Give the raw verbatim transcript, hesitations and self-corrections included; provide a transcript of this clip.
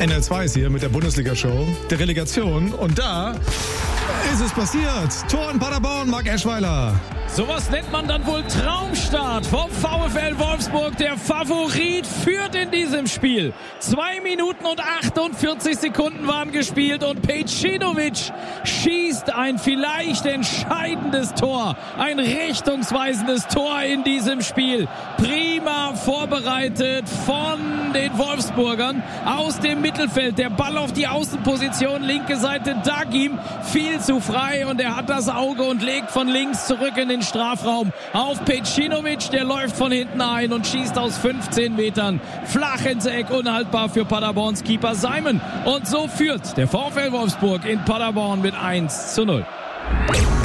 N L zwei ist hier mit der Bundesliga-Show, der Relegation. Und da ist es passiert. Tor in Paderborn, Marc Eschweiler. Sowas nennt man dann wohl Traumstart vom VfL Wolfsburg. Der Favorit führt in diesem Spiel. Zwei Minuten und achtundvierzig Sekunden waren gespielt und Pejcinovic schießt ein vielleicht entscheidendes Tor. Ein richtungsweisendes Tor in diesem Spiel. Prima vorbereitet von den Wolfsburgern aus dem Mittelfeld. Der Ball auf die Außenposition, linke Seite Dagim, viel zu frei und er hat das Auge und legt von links zurück in den Strafraum auf Pejcinovic, der läuft von hinten ein und schießt aus fünfzehn Metern flach ins Eck, unhaltbar für Paderborns Keeper Simon. Und so führt der VfL Wolfsburg in Paderborn mit eins zu null.